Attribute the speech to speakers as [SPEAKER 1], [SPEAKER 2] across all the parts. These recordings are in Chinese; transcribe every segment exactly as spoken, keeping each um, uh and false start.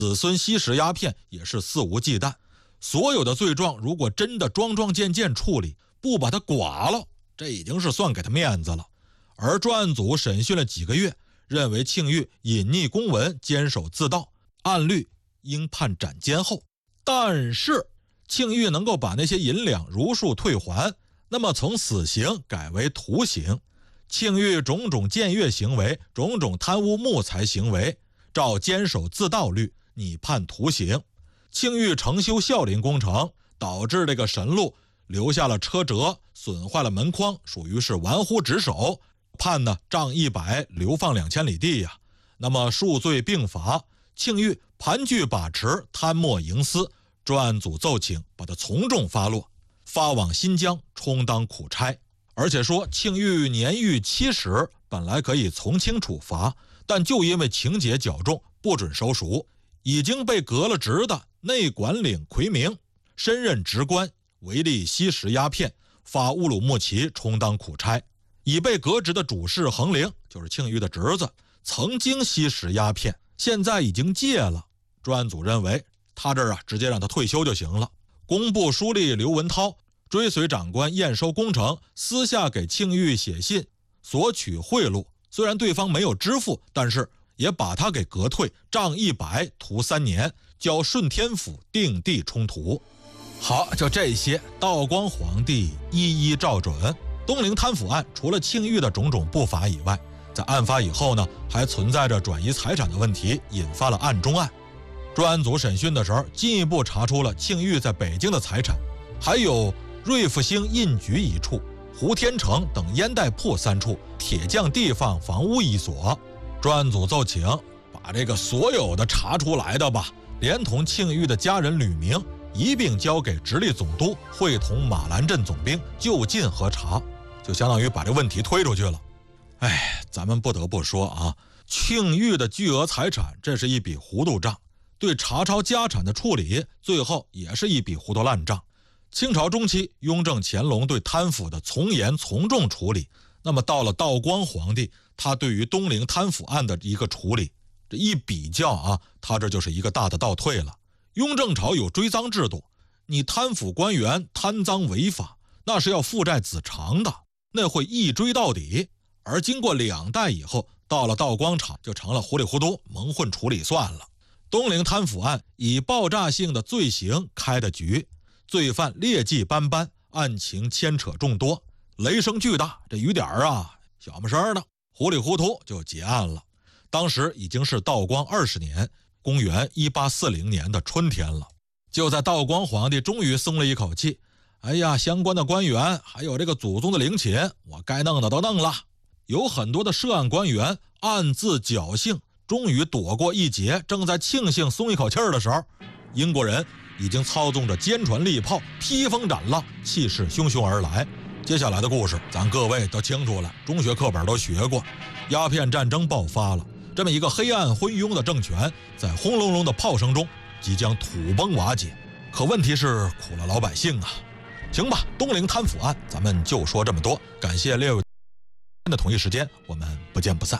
[SPEAKER 1] 子孙吸食鸦片也是肆无忌惮。所有的罪状如果真的庄庄健健处理，不把他剐了，这已经是算给他面子了。而专案组审讯了几个月，认为庆玉隐匿公文，监守自盗，按律应判斩监候。但是庆玉能够把那些银两如数退还，那么从死刑改为徒刑。庆玉种种僭越行为，种种贪污木材行为，照监守自盗律拟判徒刑。庆玉承修孝陵工程，导致这个神路留下了车辙，损坏了门框，属于是玩忽职守，判呢杖一百，流放两千里地呀。那么数罪并罚，庆玉盘踞把持，贪墨营私，专案组奏请把他从重发落，发往新疆充当苦差。而且说庆玉年逾七十，本来可以从轻处罚，但就因为情节较重，不准收赎。已经被革了职的内管领奎明，身任职官，违例吸食鸦片，发乌鲁木齐充当苦差。已被革职的主事恒陵，就是庆玉的侄子，曾经吸食鸦片，现在已经戒了。专案组认为他这儿啊，直接让他退休就行了。工部书吏刘文涛追随长官验收工程，私下给庆玉写信索取贿赂，虽然对方没有支付，但是也把他给革退，杖一百，徒三年，交顺天府定地充途。好，就这些，道光皇帝一一照准。东陵贪腐案除了庆玉的种种不法以外，在案发以后呢，还存在着转移财产的问题，引发了案中案。专案组审讯的时候，进一步查出了庆玉在北京的财产，还有瑞复兴印局一处，胡天成等烟袋铺三处，铁匠地方房屋一所。专案组奏请把这个所有的查出来的吧，连同庆玉的家人吕明一并交给直隶总督，会同马兰镇总兵就近核查，就相当于把这问题推出去了。哎，咱们不得不说啊，庆玉的巨额财产，这是一笔糊涂账；对查抄家产的处理，最后也是一笔糊涂烂账。清朝中期，雍正、乾隆对贪腐的从严从重处理，那么到了道光皇帝，他对于东陵贪腐案的一个处理，这一比较啊，他这就是一个大的倒退了。雍正朝有追赃制度，你贪腐官员贪赃违法，那是要负债子偿的，那会一追到底。而经过两代以后，到了道光朝就成了糊里糊涂蒙混处理算了。东陵贪腐案以爆炸性的罪行开的局，罪犯劣迹斑斑，案情牵扯众多，雷声巨大，这雨点啊小么声的，糊里糊涂就结案了。当时已经是道光二十年，公元一八四零年的春天了。就在道光皇帝终于松了一口气，哎呀，相关的官员还有这个祖宗的陵寝，我该弄的都弄了。有很多的涉案官员暗自侥幸，终于躲过一劫。正在庆幸松一口气儿的时候，英国人已经操纵着坚船利炮，披风斩浪，气势汹汹而来。接下来的故事咱各位都清楚了，中学课本都学过。鸦片战争爆发了，这么一个黑暗昏庸的政权，在轰隆隆的炮声中即将土崩瓦解。可问题是苦了老百姓啊。行吧，东陵贪腐案咱们就说这么多，感谢列位的同一时间，我们不见不散。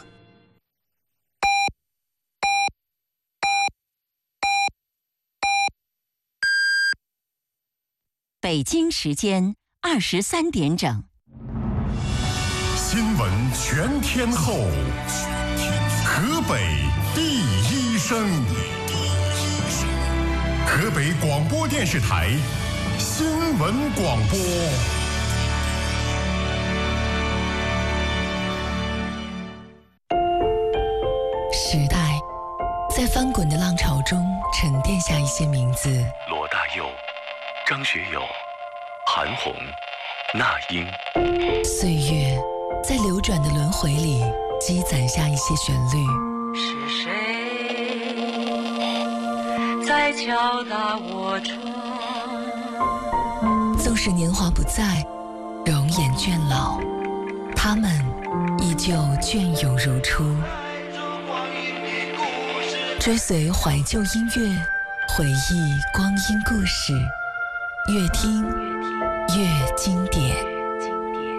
[SPEAKER 2] 北京时间二十三点整。
[SPEAKER 3] 新闻全天候，河北第一声，河北广播电视台新闻广播。
[SPEAKER 4] 时代在翻滚的浪潮中沉淀下一些名字：
[SPEAKER 5] 罗大佑、张学友、韩红、那英。
[SPEAKER 4] 岁月在流转的轮回里积攒下一些旋律。
[SPEAKER 6] 是谁在敲打我窗？
[SPEAKER 4] 纵使年华不在，容颜倦老，他们依旧隽永如初。追随怀旧音乐，回忆光阴故事，越听越经典。